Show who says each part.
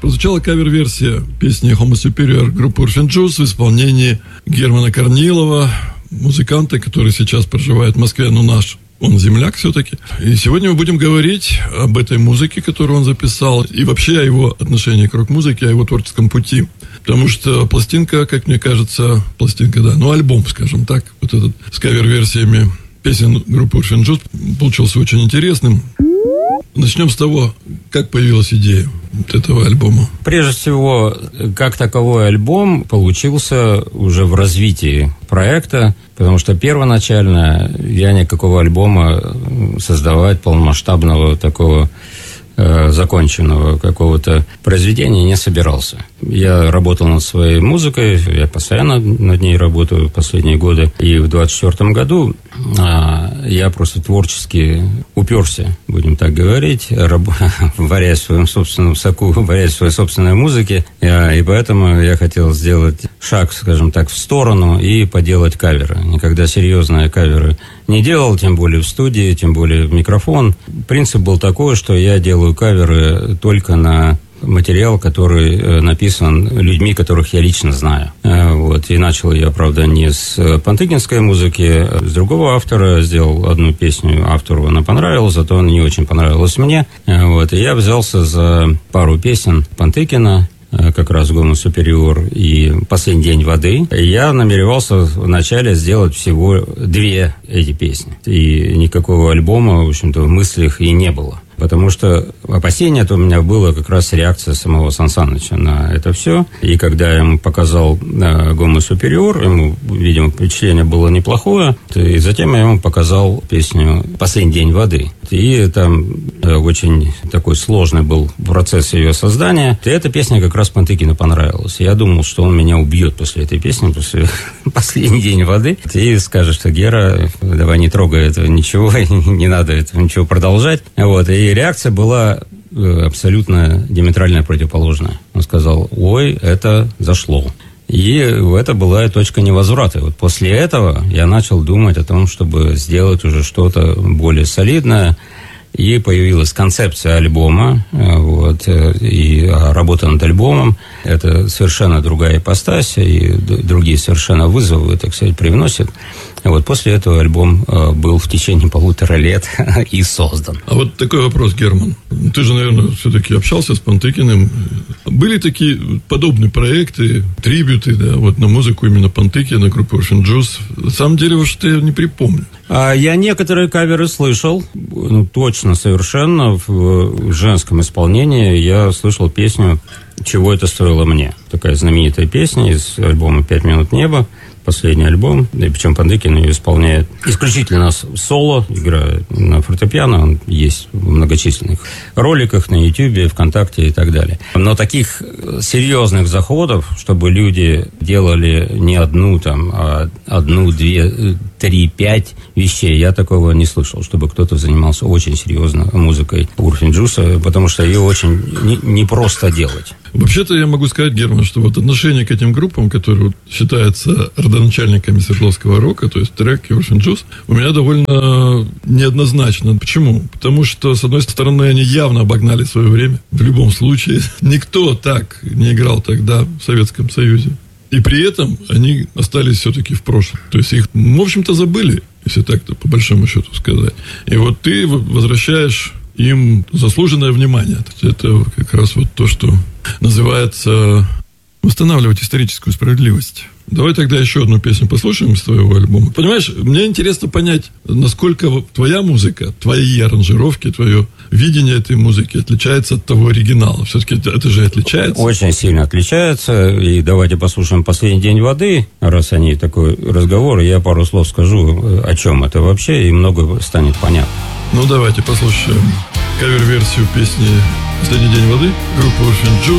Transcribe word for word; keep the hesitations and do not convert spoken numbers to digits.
Speaker 1: Прозвучала кавер-версия песни «Homo Superior» группы Orphan Juice в исполнении Германа Корнилова, музыканта, который сейчас проживает в Москве, но наш, он земляк все-таки. И сегодня мы будем говорить об этой музыке, которую он записал, и вообще о его отношении к рок-музыке, о его творческом пути. Потому что пластинка, как мне кажется, пластинка, да, ну альбом, скажем так, вот этот с кавер-версиями песен группы Orphan Juice получился очень интересным. Начнем с того, как появилась идея вот этого альбома.
Speaker 2: Прежде всего, как таковой альбом получился уже в развитии проекта, потому что первоначально я никакого альбома создавать полномасштабного такого э, законченного какого-то произведения не собирался. Я работал над своей музыкой, я постоянно над ней работаю последние годы, и в двадцать четвёртом году э, я просто творчески уперся, будем так говорить, раб... варясь в своем собственном соку, варясь в своей собственной музыке, и поэтому я хотел сделать шаг, скажем так, в сторону и поделать каверы. Никогда серьезные каверы не делал, тем более в студии, тем более в микрофон. Принцип был такой, что я делаю каверы только на материал, который написан людьми, которых я лично знаю. Вот. И начал я, правда, не с пантыкинской музыки, а с другого автора. Сделал одну песню автору, она понравилась, зато она не очень понравилась мне. Вот. И я взялся за пару песен Пантыкина, как раз «Homo Superior» и «Последний день воды». Я намеревался вначале сделать всего две эти песни. И никакого альбома, в общем-то, в мыслях и не было. Потому что опасение-то у меня было как раз реакция самого Сан Саныча на это все. И когда я ему показал «Homo Superior», ему, видимо, впечатление было неплохое. И затем я ему показал песню «Последний день воды». И там очень такой сложный был процесс ее создания. И эта песня как раз Пантыкину понравилась. Я думал, что он меня убьет после этой песни, после «Последний день воды». И скажет, что Гера, давай не трогай этого ничего, не надо этого ничего продолжать. Вот. И реакция была абсолютно диаметрально противоположная. Он сказал: ой, это зашло. И это была точка невозврата. И вот после этого я начал думать о том, чтобы сделать уже что-то более солидное. И появилась концепция альбома, вот, и работа над альбомом. Это совершенно другая ипостась, и другие совершенно вызовы, так сказать, привносят. Вот после этого альбом был в течение полутора лет и создан.
Speaker 1: А вот такой вопрос, Герман. Ты же, наверное, все-таки общался с Пантыкиным. Были такие подобные проекты, трибюты, да, вот на музыку именно Пантыкина, группы Orphan Juice? На самом деле, вот что я не припомню.
Speaker 2: А я некоторые каверы слышал, ну, точно, совершенно. В женском исполнении я слышал песню «Чего это стоило мне». Такая знаменитая песня из альбома «Пять минут неба». Последний альбом, и причем Пантыкин ее исполняет исключительно соло, играя на фортепиано, он есть в многочисленных роликах на Ютьюбе, ВКонтакте и так далее. Но таких серьезных заходов, чтобы люди делали не одну, там, а одну, две, три, пять вещей, я такого не слышал, чтобы кто-то занимался очень серьезно музыкой Orphan Juice, потому что ее очень непросто делать.
Speaker 1: Вообще-то я могу сказать, Герман, что вот отношение к этим группам, которые вот считаются родоначальниками свердловского рока, то есть трек и Orphan Juice, у меня довольно неоднозначно. Почему? Потому что, с одной стороны, они явно обогнали свое время. В любом случае, никто так не играл тогда в Советском Союзе. И при этом они остались все-таки в прошлом. То есть их, в общем-то, забыли, если так-то по большому счету сказать. И вот ты возвращаешь им заслуженное внимание. Это как раз вот то, что называется восстанавливать историческую справедливость. Давай тогда еще одну песню послушаем из твоего альбома. Понимаешь, мне интересно понять, насколько твоя музыка, твои аранжировки, твое видение этой музыки отличается от того оригинала. Все-таки это же отличается.
Speaker 2: Очень сильно отличается. И давайте послушаем «Последний день воды». Раз они такой разговор, я пару слов скажу, о чем это вообще, и много станет понятно.
Speaker 1: Ну, давайте послушаем кавер-версию песни «Последний день воды» группы Orphan Juice.